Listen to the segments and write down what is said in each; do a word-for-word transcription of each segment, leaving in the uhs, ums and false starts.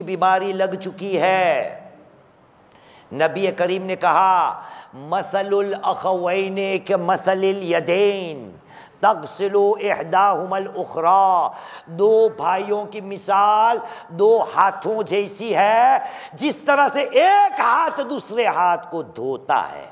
बीमारी लग चुकी है। नबी करीम ने कहा मसलुल अखवैने के मसलिल यदैन तगसिलु इहदाहुमल उखरा, दो भाइयों की मिसाल दो हाथों जैसी है, जिस तरह से एक हाथ दूसरे हाथ को धोता है।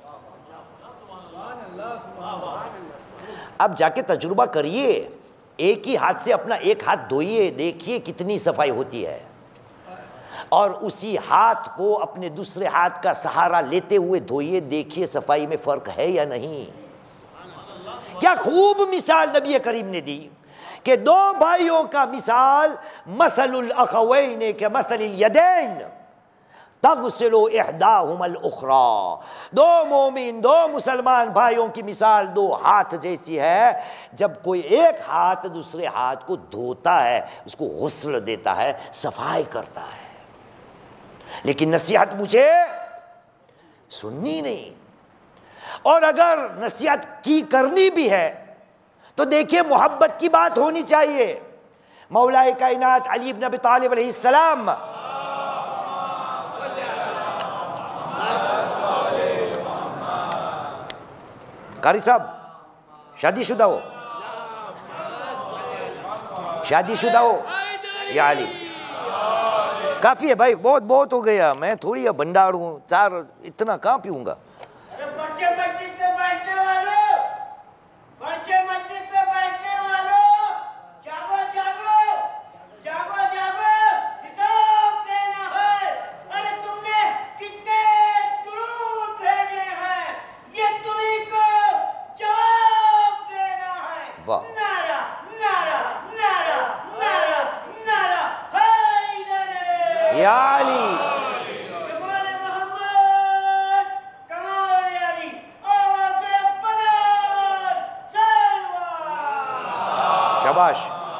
अब जाके तजुर्बा करिए, एक ही हाथ से अपना एक हाथ धोइए, देखिए कितनी सफाई होती है। और उसी हाथ को अपने दूसरे हाथ का सहारा लेते हुए धोइए, देखिए सफाई में फर्क है या नहीं। क्या खूब मिसाल नबी करीम ने दी कि दो भाइयों का मिसाल मसलुल अखवैन के मसलिल यदैन तगसिलु इहदाहुमल उखरा, दो मोमिन दो मुसलमान भाइयों की मिसाल दो हाथ जैसी है। जब कोई एक हाथ दूसरे हाथ को धोता है, उसको गुस्ल देता है, सफाई करता है। लेकिन नसीहत मुझे सुननी नहीं, और अगर नसीहत की करनी भी है तो देखिए मोहब्बत की बात होनी चाहिए। मौलाए कायनात अली इब्न अबी तालिब अलैहिस्सलाम कारी साहब शादीशुदा हो, शादीशुदा हो या अली? काफी है भाई, बहुत बहुत हो गया। मैं थोड़ी अब भंडार हूँ, चार इतना कहाँ पीऊंगा। शाबाश,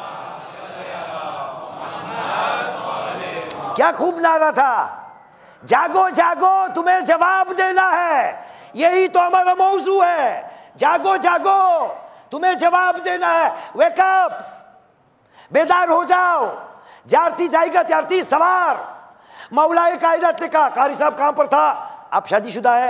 क्या खूब नारा था। जागो जागो तुम्हें जवाब देना है, यही तो हमारा मौजू है। जागो जागो तुम्हें जवाब देना है। वेक अप, बेदार हो जाओ। जारती जाएगा त्यारती सवार। मौलाए कायनात ने कहा, कारी साहब कहां पर था? आप शादीशुदा है?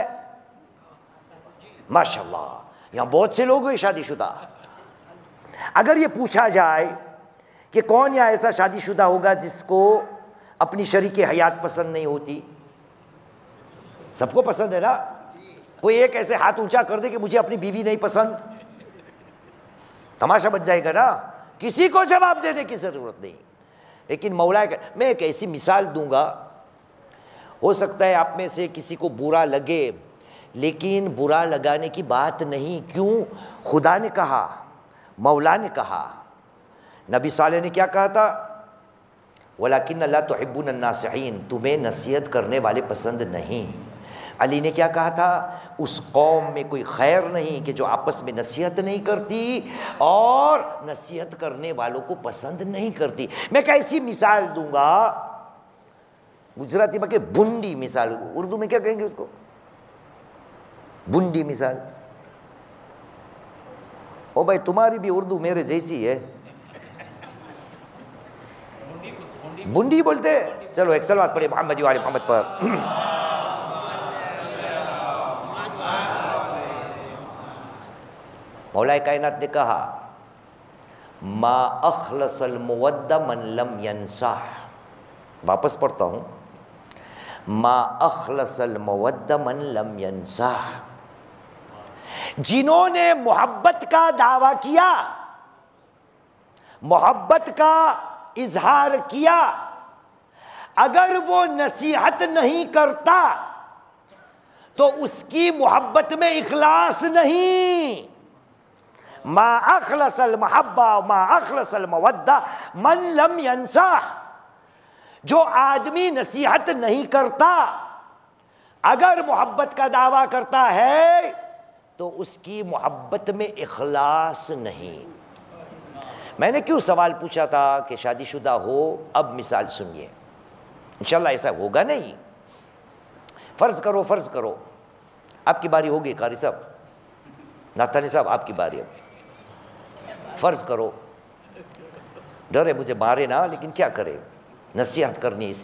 माशाल्लाह, यहां बहुत से लोग हैं शादीशुदा। अगर ये पूछा जाए कि कौन या ऐसा शादीशुदा होगा जिसको अपनी शरीके हयात पसंद नहीं होती? सबको पसंद है ना। कोई एक ऐसे हाथ ऊंचा कर दे कि मुझे अपनी बीवी नहीं पसंद, तमाशा बन जाएगा ना। किसी को जवाब देने की जरूरत नहीं। लेकिन मौला, मैं एक ऐसी मिसाल दूंगा, हो सकता है आप में से किसी को बुरा लगे, लेकिन बुरा लगाने की बात नहीं। क्यों? खुदा ने कहा, मौला ने कहा, नबी साले ने क्या कहा था? वलाकिन ला तुहिब्बुन अन्नासिहीन, तुम्हें नसीहत करने वाले पसंद नहीं। अली ने क्या कहा था? उस कौम में कोई खैर नहीं कि जो आपस में नसीहत नहीं करती और नसीहत करने वालों को पसंद नहीं करती। मैं कैसी मिसाल दूंगा, गुजराती में के बुंडी मिसाल, उर्दू में क्या कहेंगे उसको? बुंडी मिसाल। ओ भाई, तुम्हारी भी उर्दू मेरे जैसी है। बुंडी बोलते? चलो एक सलवात पढ़े मोहम्मद वाले मोहम्मद पर। मौलाए कायनात ने कहा, मा अखलसल मुवद्दा मन लम यंसाह। वापस पढ़ता हूं, मा अखलसल मुवद्दा मन लम यंसाह। जिन्होंने मोहब्बत का दावा किया, मोहब्बत का इजहार किया, अगर वो नसीहत नहीं करता तो उसकी मोहब्बत में इखलास नहीं। मा अखलसल महब्बा मा अखलसल मवद्दा मन लम यंसाह। जो आदमी नसीहत नहीं करता, अगर मोहब्बत का दावा करता है तो उसकी मोहब्बत में इखलास नहीं। मैंने क्यों सवाल पूछा था कि शादीशुदा हो? अब मिसाल सुनिए, इंशाल्लाह ऐसा होगा नहीं। फर्ज करो फर्ज करो आपकी बारी होगी, कारी साहब, नाथानी साहब आपकी बारी। अब फर्ज करो, डर है मुझे मारे ना, लेकिन क्या करे, नसीहत करनी।